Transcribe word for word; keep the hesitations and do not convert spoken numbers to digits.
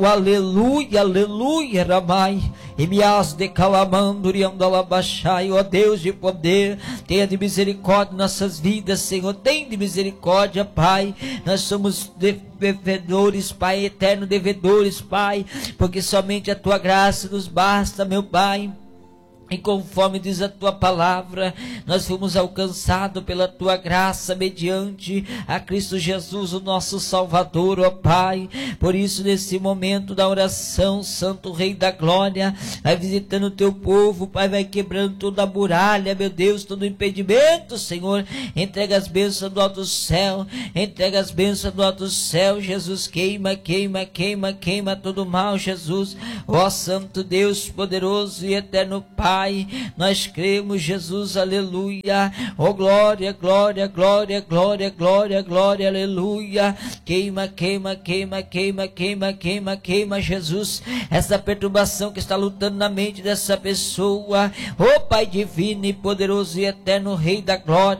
aleluia, aleluia, Ramai, e me as de calamanduriandalabachai, ó Deus de poder, tenha de misericórdia nossas vidas, Senhor, tem de misericórdia, Pai, nós somos devedores, Pai, eterno devedores, Pai, porque somente a tua graça nos basta, meu Pai. E conforme diz a tua palavra, nós fomos alcançados pela tua graça mediante a Cristo Jesus, o nosso Salvador, ó Pai. Por isso, nesse momento da oração, Santo Rei da Glória, vai visitando o teu povo, Pai, vai quebrando toda a muralha, meu Deus, todo impedimento, Senhor. Entrega as bênçãos do alto céu, entrega as bênçãos do alto céu, Jesus, queima, queima, queima, queima todo mal, Jesus. Ó Santo Deus, poderoso e eterno Pai, nós cremos, Jesus, aleluia, oh glória, glória, glória, glória, glória, glória, aleluia, queima, queima, queima, queima, queima, queima, queima, Jesus, essa perturbação que está lutando na mente dessa pessoa, oh Pai divino e poderoso e eterno Rei da Glória,